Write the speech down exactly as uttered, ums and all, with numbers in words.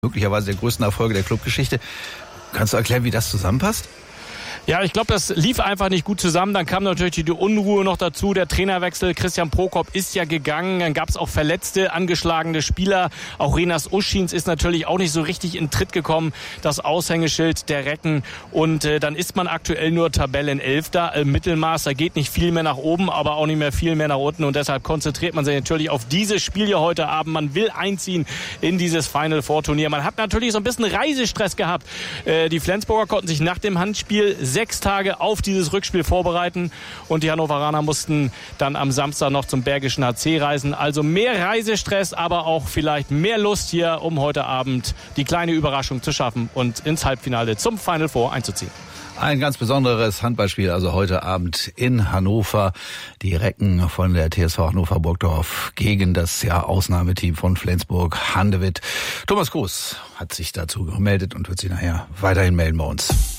möglicherweise der größten Erfolge der Clubgeschichte. Kannst du erklären, wie das zusammenpasst? Ja, ich glaube, das lief einfach nicht gut zusammen. Dann kam natürlich die Unruhe noch dazu, der Trainerwechsel. Christian Prokop ist ja gegangen. Dann gab es auch verletzte, angeschlagene Spieler. Auch Renas Uschins ist natürlich auch nicht so richtig in Tritt gekommen. Das Aushängeschild der Recken. Und äh, dann ist man aktuell nur Tabellenelfter im Mittelmaß. Da geht nicht viel mehr nach oben, aber auch nicht mehr viel mehr nach unten. Und deshalb konzentriert man sich natürlich auf dieses Spiel hier heute Abend. Man will einziehen in dieses Final Four Turnier. Man hat natürlich so ein bisschen Reisestress gehabt. Äh, die Flensburger konnten sich nach dem Handspiel sechs Tage auf dieses Rückspiel vorbereiten und die Hannoveraner mussten dann am Samstag noch zum Bergischen H C reisen. Also mehr Reisestress, aber auch vielleicht mehr Lust hier, um heute Abend die kleine Überraschung zu schaffen und ins Halbfinale zum Final Four einzuziehen. Ein ganz besonderes Handballspiel, also heute Abend in Hannover. Die Recken von der T S V Hannover-Burgdorf gegen das ja Ausnahmeteam von Flensburg Handewitt. Thomas Groß hat sich dazu gemeldet und wird sich nachher weiterhin melden bei uns.